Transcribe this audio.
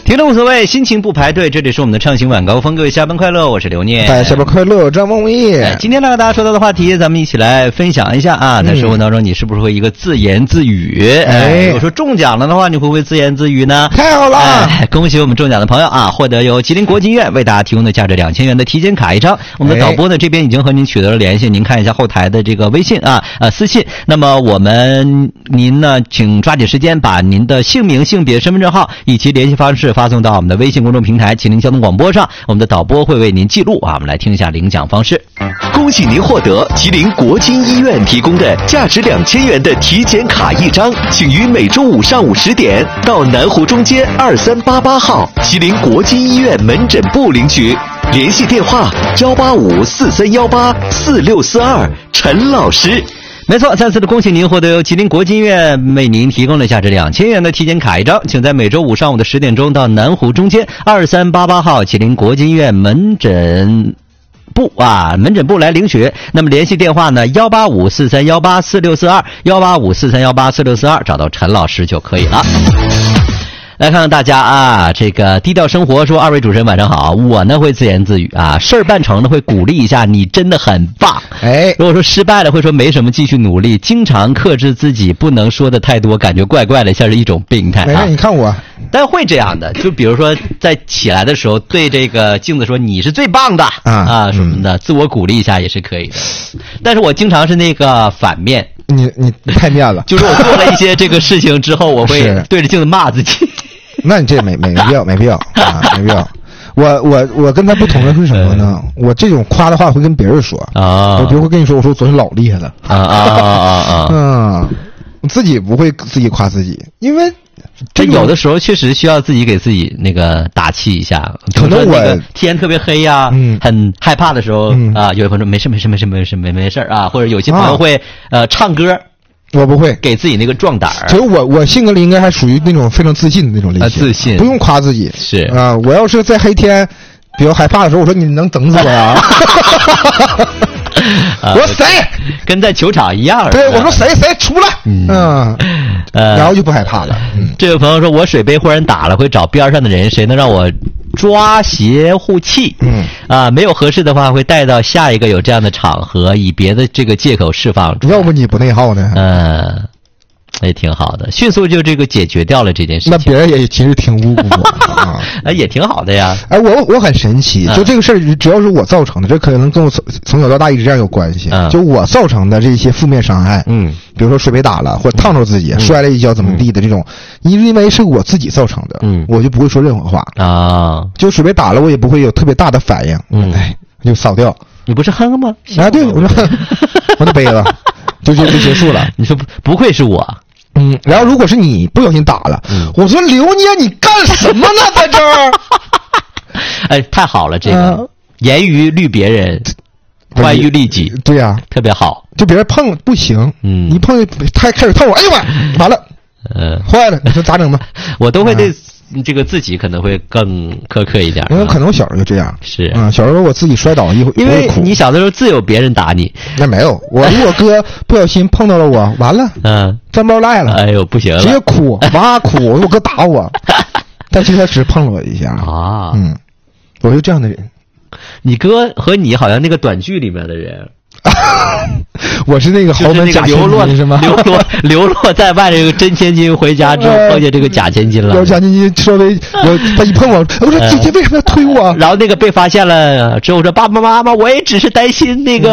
听众无所谓，心情不排队，这里是我们的畅行晚高峰，各位下班快乐，我是刘念。 大家下班快乐，张梦毅。 今天来和大家说到的话题，咱们一起来分享一下啊，在生活当中你是不是会一个自言自语？如果说中奖了的话，你会不会自言自语呢？ 太好了！ 恭喜我们中奖的朋友啊，获得由吉林国际医院为大家提供的价值2000元的体检卡一张。我们的导播呢这边已经和您取得了联系，您看一下后台的这个微信啊，私信。那么您呢，请抓紧时间把您的姓名、性别、身份证号以及联系方式发送到我们的微信公众平台吉林交通广播上，我们的导播会为您记录啊。我们来听一下领奖方式。 恭喜您获得吉林国金医院提供的价值2000元的体检卡一张，请于每周五上午10点到南湖中街2388号吉林国金医院门诊部领取，联系电话18543184642陈老师。 没错，再次的恭喜您获得由吉林国际医院为您提供了价值2000元的体检卡一张，请在每周五上午的10点钟到南湖中街2388号吉林国际医院门诊部来领取。那么联系电话呢18543184642，18543184642，找到陈老师就可以了。来看看大家啊，这个低调生活说，二位主持人晚上好，我呢会自言自语啊，事儿办成了会鼓励一下你真的很棒。如果说失败了会说没什么，继续努力，经常克制自己不能说的太多，感觉怪怪的，像是一种病态啊。 你看我， 但会这样的，就比如说在起来的时候对这个镜子说你是最棒的什么的，自我鼓励一下也是可以的。但是我经常是那个反面， 你太面了， 就是我做了一些这个事情之后，我会对着镜子骂自己。 那你这没必要啊，没必要。我跟他不同的是什么呢？我这种夸的话会跟别人说啊，我比如会跟你说，我说昨天老厉害了我自己不会自己夸自己，因为这有的时候确实需要自己给自己那个打气一下。 可能我天特别黑呀，很害怕的时候啊，有些朋友说没事啊，或者有些朋友会唱歌。 我不会给自己那个壮胆儿。 其实我性格里应该还属于那种非常自信的那种类型， 自信， 不用夸自己是啊。我要是在黑天比较害怕的时候，我说你能等死我呀？我说谁？ 跟在球场一样。 对，我说谁出来？然后就不害怕了。 这位朋友说，我水杯忽然打了，会找边上的人，谁能让我抓邪护气？没有合适的话，会带到下一个有这样的场合，以别的这个借口释放。 要不你不内耗呢？ 也挺好的，迅速就这个解决掉了这件事情。 那别人也其实挺无辜也挺好的呀。 我很神奇，就这个事儿只要是我造成的，这可能跟我从小到大一直这样有关系。就我造成的这些负面伤害，比如说水杯打了，或者烫着自己，摔了一跤怎么地的这种，因为是我自己造成的，我就不会说任何话啊。就水杯打了，我也不会有特别大的反应，就扫掉。 你不是哼吗？ 对，我说我的杯子就结束了。 你说不愧是我。 然后如果是你不小心打了，我说刘念你干什么呢，在这儿？ 太好了，这个严于律别人，宽于律己。 对呀， 特别好。就别人碰不行，你碰他开始碰我，哎呦妈，完了，坏了，你说咋整吧？ 我都会对这个自己可能会更苛刻一点， 因为可能我小时候就这样。 是小时候我自己摔倒因为你小的时候自有别人打你。 那没有，如果哥不小心碰到了我，完了，沾包赖了， 哎呦不行了， 直接哭，哇哭，我哥打我，但其实他只碰了我一下啊。 我是这样的人。 你哥和你好像那个短剧里面的人。 我是那个豪门假千金是吗？ 流落在外这个真千金，回家之后碰见这个假千金了。 假千金稍微他一碰我说姐姐为什么要推我？ 然后那个被发现了之后说爸爸妈妈，我也只是担心那个